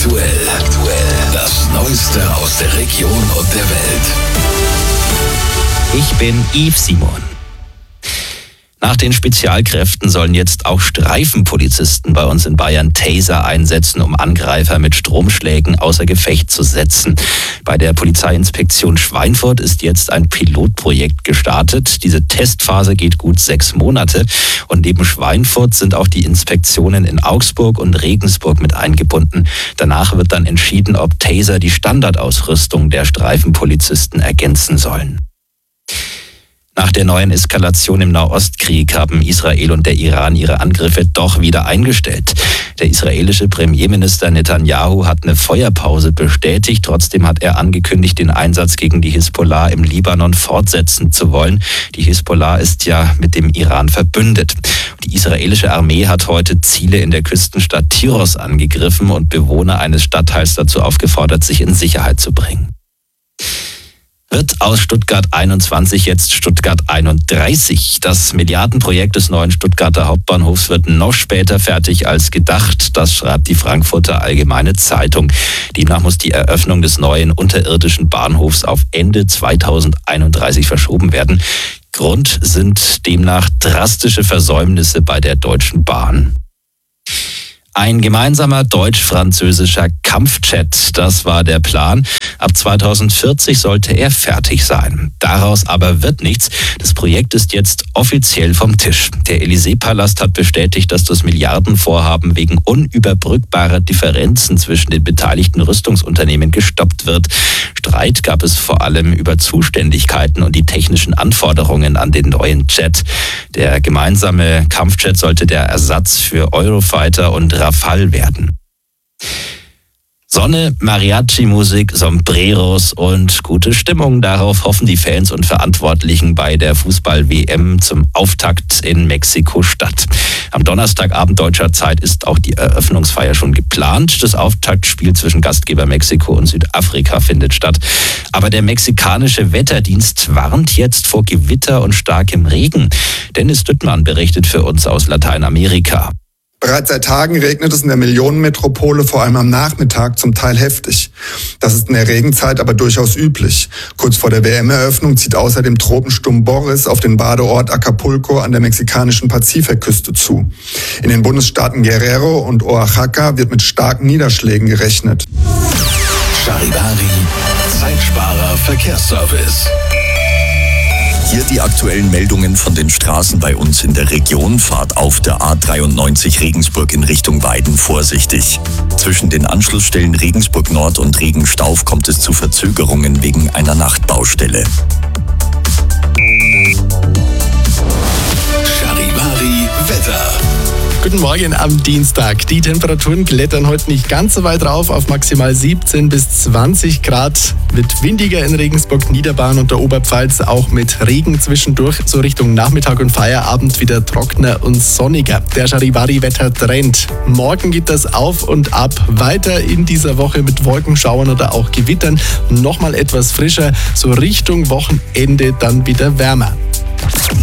Aktuell. Das Neueste aus der Region und der Welt. Ich bin Yves Simon. Nach den Spezialkräften sollen jetzt auch Streifenpolizisten bei uns in Bayern Taser einsetzen, um Angreifer mit Stromschlägen außer Gefecht zu setzen. Bei der Polizeiinspektion Schweinfurt ist jetzt ein Pilotprojekt gestartet. Diese Testphase geht gut 6 Monate. Und neben Schweinfurt sind auch die Inspektionen in Augsburg und Regensburg mit eingebunden. Danach wird dann entschieden, ob Taser die Standardausrüstung der Streifenpolizisten ergänzen sollen. Nach der neuen Eskalation im Nahostkrieg haben Israel und der Iran ihre Angriffe doch wieder eingestellt. Der israelische Premierminister Netanyahu hat eine Feuerpause bestätigt. Trotzdem hat er angekündigt, den Einsatz gegen die Hisbollah im Libanon fortsetzen zu wollen. Die Hisbollah ist ja mit dem Iran verbündet. Die israelische Armee hat heute Ziele in der Küstenstadt Tyros angegriffen und Bewohner eines Stadtteils dazu aufgefordert, sich in Sicherheit zu bringen. Wird aus Stuttgart 21 jetzt Stuttgart 31. Das Milliardenprojekt des neuen Stuttgarter Hauptbahnhofs wird noch später fertig als gedacht. Das schreibt die Frankfurter Allgemeine Zeitung. Demnach muss die Eröffnung des neuen unterirdischen Bahnhofs auf Ende 2031 verschoben werden. Grund sind demnach drastische Versäumnisse bei der Deutschen Bahn. Ein gemeinsamer deutsch-französischer Kampfjet, das war der Plan. Ab 2040 sollte er fertig sein. Daraus aber wird nichts. Das Projekt ist jetzt offiziell vom Tisch. Der Élysée-Palast hat bestätigt, dass das Milliardenvorhaben wegen unüberbrückbarer Differenzen zwischen den beteiligten Rüstungsunternehmen gestoppt wird. Streit gab es vor allem über Zuständigkeiten und die technischen Anforderungen an den neuen Jet. Der gemeinsame Kampfjet sollte der Ersatz für Eurofighter und Rafale werden. Sonne, Mariachi-Musik, Sombreros und gute Stimmung. Darauf hoffen die Fans und Verantwortlichen bei der Fußball-WM zum Auftakt in Mexiko-Stadt. Am Donnerstagabend deutscher Zeit ist auch die Eröffnungsfeier schon geplant. Das Auftaktspiel zwischen Gastgeber Mexiko und Südafrika findet statt. Aber der mexikanische Wetterdienst warnt jetzt vor Gewitter und starkem Regen. Dennis Düttmann berichtet für uns aus Lateinamerika. Bereits seit Tagen regnet es in der Millionenmetropole vor allem am Nachmittag zum Teil heftig. Das ist in der Regenzeit aber durchaus üblich. Kurz vor der WM-Eröffnung zieht außerdem Tropensturm Boris auf den Badeort Acapulco an der mexikanischen Pazifikküste zu. In den Bundesstaaten Guerrero und Oaxaca wird mit starken Niederschlägen gerechnet. Charivari, Zeitsparer Verkehrsservice. Hier die aktuellen Meldungen von den Straßen bei uns in der Region. Fahrt auf der A93 Regensburg in Richtung Weiden vorsichtig. Zwischen den Anschlussstellen Regensburg Nord und Regenstauf kommt es zu Verzögerungen wegen einer Nachtbaustelle. Charivari Wetter. Guten Morgen am Dienstag. Die Temperaturen klettern heute nicht ganz so weit rauf, auf maximal 17 bis 20 Grad. Wird windiger in Regensburg, Niederbayern und der Oberpfalz, auch mit Regen zwischendurch. So Richtung Nachmittag und Feierabend wieder trockener und sonniger. Der Charivari-Wetter-Trend. Morgen geht das auf und ab. Weiter in dieser Woche mit Wolkenschauern oder auch Gewittern. Nochmal etwas frischer. So Richtung Wochenende dann wieder wärmer.